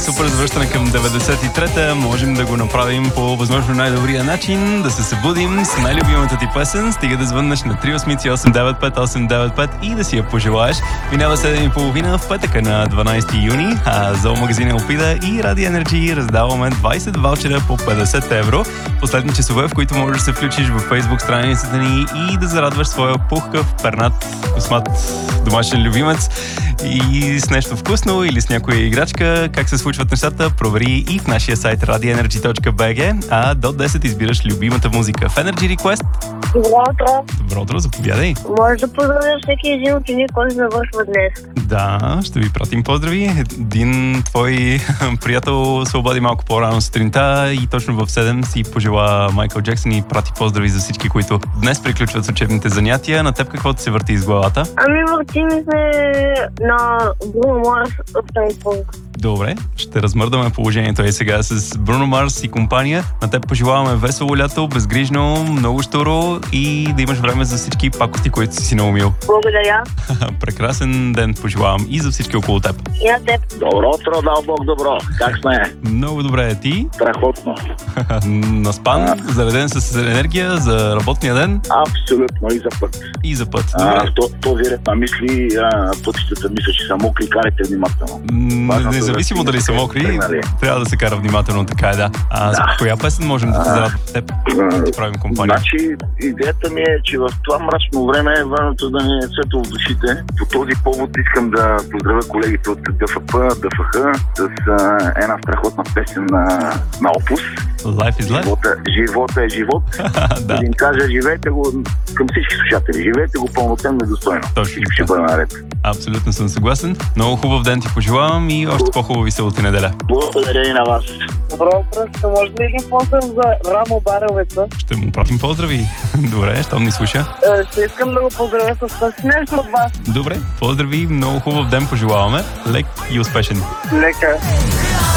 супер завръщане към 93-та. Можем да го направим по възможно най-добрия начин, да се събудим с най-любимата ти песен, стига да звъннеш на 380-895-895 и да си я пожелаеш. Минава 7:30 в петъка на 12 юни, а за магазина Опида и Ради Енерджи раздаваме 20 ваучера по 50 евро. Последни часове, в които можеш да се включиш във Facebook страницата ни и да зарадваш своя пухкав, пернат, космат домашен любимец и с нещо вкусно или с някоя играчка. Как се случват нещата, провери и в нашия сайт radioenergy.bg, а до 10 избираш любимата музика. В Energy Request. Добро утро. Добро утро, заповядай. Може да поздравя всеки един ученик, който завършва днес. Да, ще ви пратим поздрави. Един твой приятел се обади малко по-рано сутринта и точно в 7 си пожела Майкъл Джексън и прати поздрави за всички, които днес приключват с учебните занятия. На теб какво ти се върти из главата? Ами върти ми се на Бруно Марс Uptown Funk. Добре, ще размърдаме положението и сега с Бруно Марс и компания. На теб пожелаваме весело лято, безгрижно, много щуро и да имаш време за всички пакости, които си наумил. Благодаря. Прекрасен ден пожелавам и за всички около теб. И на теб. Добро утро, дал Бог добро. Как сме? Много добре, ти? Страхотно. Наспан, зареден с енергия за работния ден? Абсолютно и за път. И за път. Този ред на мисли, пътищата мисля, че са мокри, карайте внимателно. Независимо дали са мокри, трябва да се кара внимателно, така е, да. С коя песен можем да зарадим теб, да ти правим компания? Значи, идеята ми е, че в това мрачно време е важното да ни е светло в душите. По този повод искам да поздравя колегите от ДФП, ДФХ с една страхотна песен на Опус. Life is life. Живота е живот. Да им кажа, живейте го към всички слушатели. Живейте го пълноценно и достойно. Точно. Ще бъде наред. Абсолютно съм съгласен. Много хубав ден ти пожелавам и още по-хубави селоти неделя. Благодаря и на вас. Добро утро. Ще може ли един поздрав за Рамо Баровеца? Ще му пратим поздрави. Добре, щом ни слуша. Ще искам да го поздравя с нещо от вас. Добре, поздрави, много хубав ден пожелаваме. Лек и успешен. Лека.